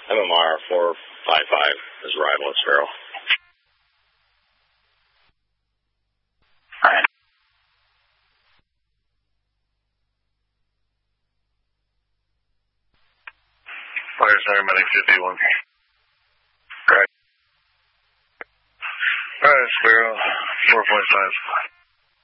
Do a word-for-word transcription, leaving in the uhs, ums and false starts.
M M R four five five is arrival at Sparrow. Alright. Fire Center Medic fifty-one. Correct. Alright, Sparrow, four point five.